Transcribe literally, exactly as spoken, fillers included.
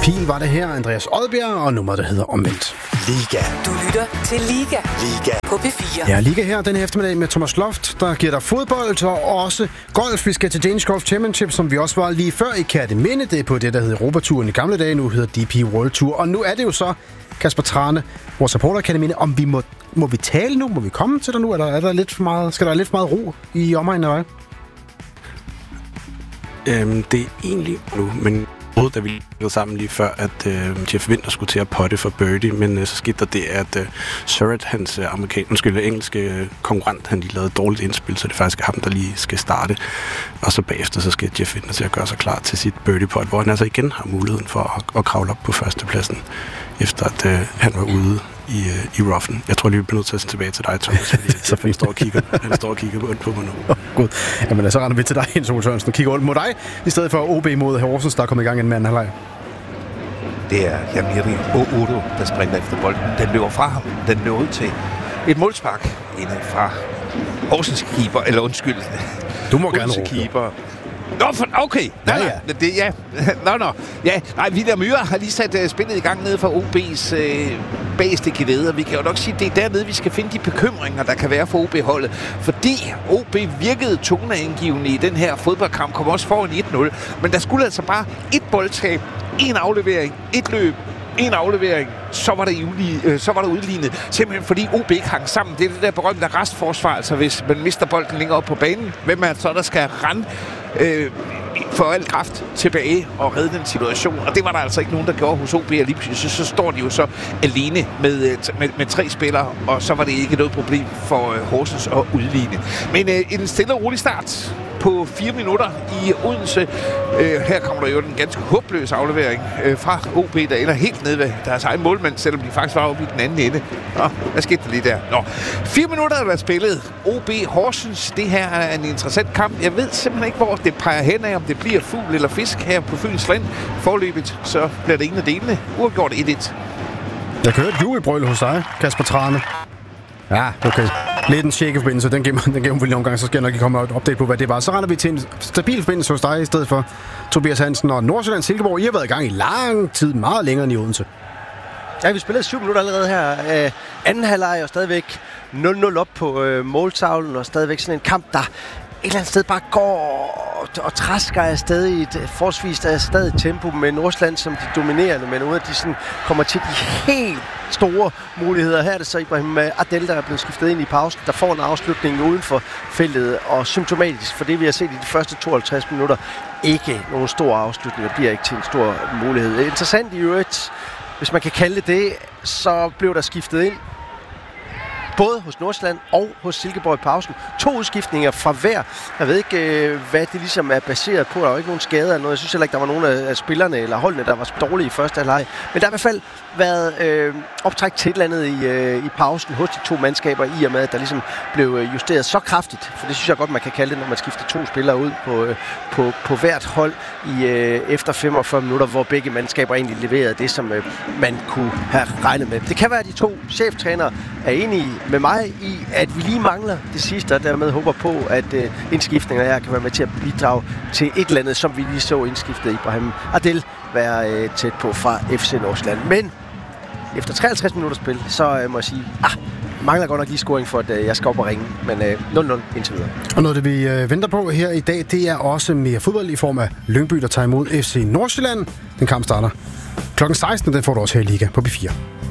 Pil var det her, Andreas Odbjerg, og nummeret der hedder Omvendt. Liga. Du lytter til Liga. Liga. På P fire. Ja, Liga her den eftermiddag med Thomas Loft, der giver dig fodbold og også golf. Vi skal til Danish Golf Championship, som vi også var lige før i Kerteminde. Det er på det, der hed Europaturen i gamle dage. Nu hedder D P World Tour. Og nu er det jo så, Kasper Trane, vores supporter Kerteminde, om vi må, må vi tale nu? Må vi komme til dig nu? Eller er der lidt for meget, skal der lidt for meget ro i omegnen af dig? Øhm, det er egentlig nu, men da vi gik sammen lige før, at øh, Jeff Winter skulle til at potte for birdie, men øh, så skete der det, at øh, Surratt, hans øh, amerikanske, undskyld, engelske øh, konkurrent, han lige lavede et dårligt indspil, så det er faktisk ham, der lige skal starte. Og så bagefter, så skal Jeff Winter til at gøre sig klar til sit birdie pot, hvor han altså igen har muligheden for at, at kravle op på førstepladsen, efter at øh, han var ude i, øh, i roughen. Jeg tror lige, vi bliver nødt til at sende tilbage til dig, Thomas, fordi så han står og kigger, han står og kigger på, på mig nu. Oh, God. Jamen, så render vi til dig, Jens Ole Sørensen, og kigger rundt mod dig, i stedet for O B mod Horsens, der er kommet i gang en mand halvleg. Det er Jamiri Odo, der springer efter bolden. Den løber fra ham. Den løber ud til et målspark inde fra Horsens keeper, eller undskyld. Du må gerne råbe. Keeper. Nå, for, okay. Nej, ja, ja. Det, ja. Nå, nå. Ja, nej, William Myhre har lige sat uh, spillet i gang nede for O B's uh, bageste gelede, og vi kan jo nok sige, at det er dernede, vi skal finde de bekymringer, der kan være for O B-holdet. Fordi O B virkede toneangivende i den her fodboldkamp, kom også foran et nul, men der skulle altså bare et boldtab, en aflevering, et løb, en aflevering, så var, der udlig, øh, så var der udlignet. Simpelthen fordi O B ikke hang sammen. Det er det der berømte restforsvar, altså hvis man mister bolden længere op på banen. Hvem er det så, der skal rende øh, for al kraft tilbage og redde den situation? Og det var der altså ikke nogen, der gjorde hos O B. Og lige pludselig så, så står de jo så alene med, med, med tre spillere, og så var det ikke noget problem for øh, Horsens at udligne. Men øh, en stille og rolig start på fire minutter i Odense. Øh, her kommer der jo en ganske håbløs aflevering øh, fra O B, der ender helt nede ved deres egen målmand, selvom de faktisk var oppe i den anden ende. Nå, hvad skete der lige der? Nå, fire minutter er der spillet. O B Horsens, det her er en interessant kamp. Jeg ved simpelthen ikke, hvor det peger hen af, om det bliver fugl eller fisk her på Fyns Land. Forløbet, så bliver det ingen af delene. Uafgjort et et. Jeg kan høre et jubelbrøl hos dig, Kasper Trane. Ja, okay. Lidt en shake-forbindelse, den giver den giver en omgang, så skal jeg nok ikke komme og update på, hvad det var. Så render vi til en stabil forbindelse hos dig, i stedet for Tobias Hansen og Nordsjælland Silkeborg. I har været i gang i lang tid, meget længere end i Odense. Ja, vi spillede syv minutter allerede her. Øh, anden halvleg og stadigvæk nul nul op på øh, måltavlen, og stadigvæk sådan en kamp, der et eller andet sted bare går og træsker afsted i et forholdsvis stadig tempo med Nordsjælland som de dominerende, men uden at de sådan kommer til de helt store muligheder. Her er det så Ibrahim Adel, der er blevet skiftet ind i pausen, der får en afslutning uden for feltet, og symptomatisk for det, vi har set i de første tooghalvtreds minutter, ikke nogen stor afslutning, og bliver ikke til en stor mulighed. Interessant i øvrigt, hvis man kan kalde det det, så blev der skiftet ind både hos Nordsjælland og hos Silkeborg i pausen. To udskiftninger fra hver. Jeg ved ikke, øh, hvad det ligesom er baseret på. Der var ikke nogen skader eller noget. Jeg synes heller ikke, der var nogen af, af spillerne eller holdene, der var dårlige i første halvleg. Men der har i hvert fald været øh, optræk til et eller andet i, øh, i pausen hos de to mandskaber, i og med, at der ligesom blev justeret så kraftigt. For det synes jeg godt, man kan kalde det, når man skifter to spillere ud på, øh, på, på hvert hold i øh, efter femogfyrre minutter, hvor begge mandskaber egentlig leverede det, som øh, man kunne have regnet med. Det kan være, at de to cheftrænere er enige med mig i, at vi lige mangler det sidste, og dermed håber på, at øh, indskiftninger her kan være med til at bidrage til et eller andet, som vi lige så indskiftet Ibrahim Adel være øh, tæt på fra F C Nordsjælland. Men efter treoghalvtreds minutter spil, så øh, må jeg sige, ah, mangler godt nok lige scoring for, at øh, jeg skal op og ringe, men øh, nul nul indtil videre. Og noget, det vi øh, venter på her i dag, det er også mere fodbold i form af Lyngby, der tager imod F C Nordsjælland. Den kamp starter klokken seksten, den får du også her i Liga på P fire.